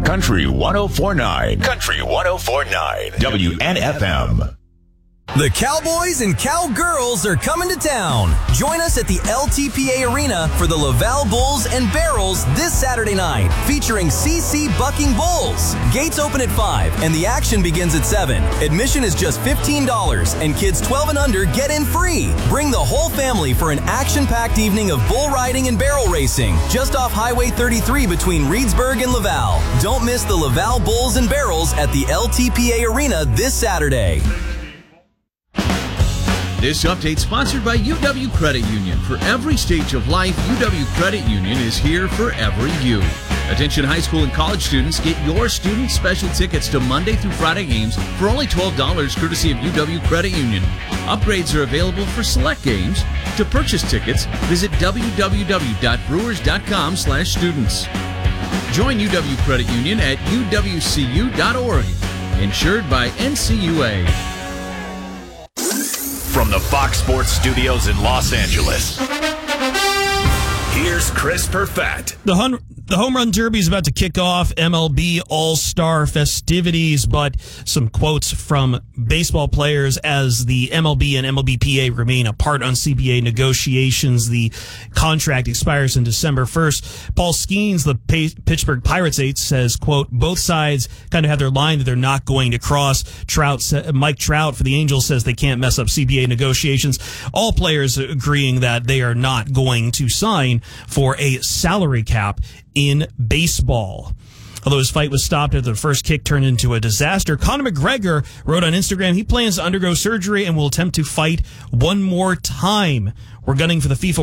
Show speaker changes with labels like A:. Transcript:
A: Country 104.9. Country 104.9. WNFM.
B: The Cowboys and Cowgirls are coming to town. Join us at the LTPA Arena for the Laval Bulls and Barrels this Saturday night, featuring CC Bucking Bulls. Gates open at 5 and the action begins at 7. Admission is just $15 and kids 12 and under get in free. Bring the whole family for an action-packed evening of bull riding and barrel racing just off Highway 33 between Reedsburg and Laval. Don't miss the Laval Bulls and Barrels at the LTPA Arena this Saturday.
C: This update sponsored by UW Credit Union. For every stage of life, UW Credit Union is here for every you. Attention high school and college students, get your student special tickets to Monday through Friday games for only $12 courtesy of UW Credit Union. Upgrades are available for select games. To purchase tickets, visit www.brewers.com/students. Join UW Credit Union at uwcu.org. Insured by NCUA.
A: From the Fox Sports Studios in Los Angeles, here's Chris Perfett.
D: The Home Run Derby is about to kick off MLB All-Star festivities, but some quotes from baseball players as the MLB and MLBPA remain apart on CBA negotiations. The contract expires in December 1st. Paul Skeens, the Pittsburgh Pirates ace, says, quote, both sides kind of have their line that they're not going to cross. Mike Trout for the Angels says they can't mess up CBA negotiations. All players agreeing that they are not going to sign for a salary cap in baseball. Although his fight was stopped after the first kick turned into a disaster, Conor McGregor wrote on Instagram he plans to undergo surgery and will attempt to fight one more time. We're gunning for the FIFA